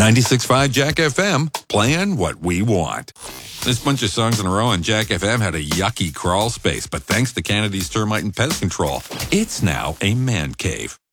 96.5 Jack FM, playing what we want. This bunch of songs in a row on Jack FM had a yucky crawl space, but thanks to Kennedy's Termite and Pest Control, it's now a man cave.